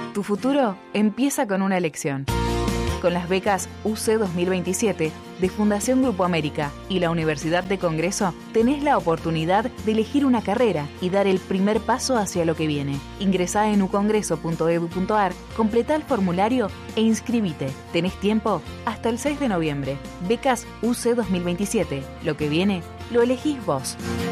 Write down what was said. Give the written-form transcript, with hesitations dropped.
Tu futuro empieza con una elección. Con las becas UC 2027 de Fundación Grupo América y la Universidad de Congreso, tenés la oportunidad de elegir una carrera y dar el primer paso hacia lo que viene. Ingresá en ucongreso.edu.ar, completá el formulario e inscribite. Tenés tiempo hasta el 6 de noviembre. Becas UC 2027. Lo que viene, lo elegís vos.